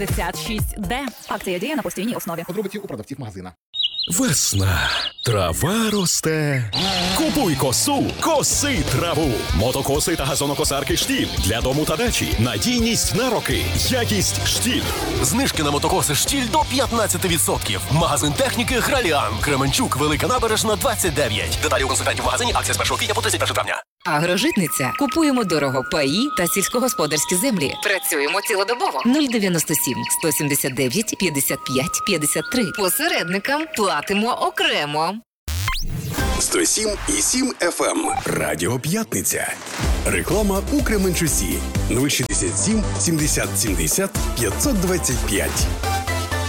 56D. Акція діє на постійній основі. Подробиці у продавців магазина. Весна. Трава росте. Купуй косу, коси траву. Мотокоси та газонокосарки «Штіль» для дому та дачі. Надійність на роки. Якість «Штіль». Знижки на мотокоси «Штіль» до 15%. Магазин техніки «Граліан». Кременчук, Велика Набережна, 29. Деталі у консультантів в магазині. Акція з 1 квітня по 31 травня. Агрожитниця. Купуємо дорого паї та сільськогосподарські землі. Працюємо цілодобово. 097 179 55 53. Посередникам платимо окремо. 107,7 FM. Радіо П'ятниця. Реклама у Кременчуці. 067 70 70 525.